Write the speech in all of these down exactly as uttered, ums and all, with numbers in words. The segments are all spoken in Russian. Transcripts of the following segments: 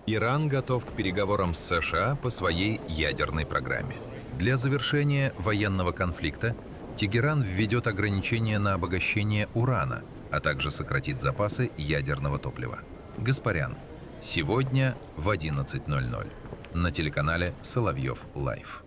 Иран готов к переговорам с США по своей ядерной программе. Для завершения военного конфликта Тегеран введет ограничения на обогащение урана, а также сократит запасы ядерного топлива. Гаспарян. Сегодня в одиннадцать ноль ноль на телеканале Соловьев Лайв.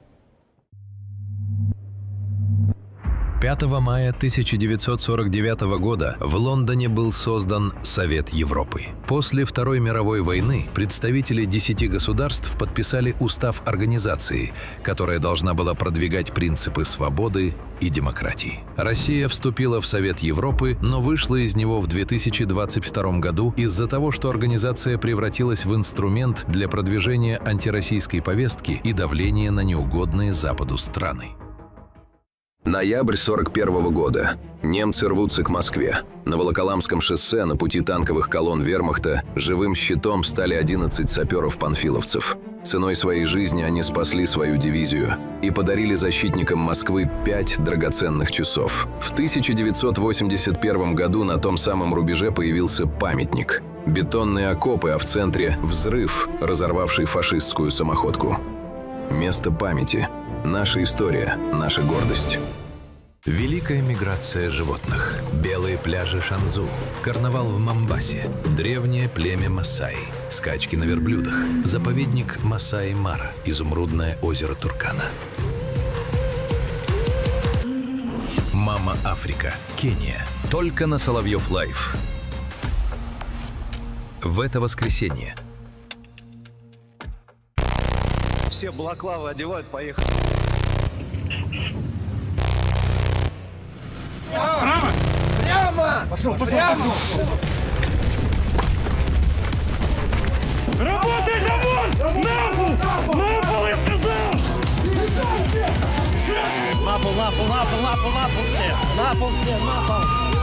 пятого мая тысяча девятьсот сорок девятого года в Лондоне был создан Совет Европы. После Второй мировой войны представители десяти государств подписали устав организации, которая должна была продвигать принципы свободы и демократии. Россия вступила в Совет Европы, но вышла из него в две тысячи двадцать втором году из-за того, что организация превратилась в инструмент для продвижения антироссийской повестки и давления на неугодные Западу страны. Ноябрь сорок первого года. Немцы рвутся к Москве. На Волоколамском шоссе на пути танковых колонн вермахта живым щитом стали одиннадцать саперов-панфиловцев. Ценой своей жизни они спасли свою дивизию и подарили защитникам Москвы пять драгоценных часов. В тысяча девятьсот восемьдесят первом году на том самом рубеже появился памятник. Бетонные окопы, а в центре взрыв, разорвавший фашистскую самоходку. Место памяти. Наша история, наша гордость. Великая миграция животных, белые пляжи Шанзу, карнавал в Момбасе, древнее племя Масаи, скачки на верблюдах, заповедник Масаи-Мара, изумрудное озеро Туркана. Мама Африка, Кения. Только на Соловьев Лайв. В это воскресенье. Все балаклавы одевают, поехали. Прямо! Прямо! Пошел, пошел, Прямо! Пошел! Работай, Дамон! На пол! На пол, я сказал! На пол, на пол, на пол, на пол, на пол все! На пол все, на пол!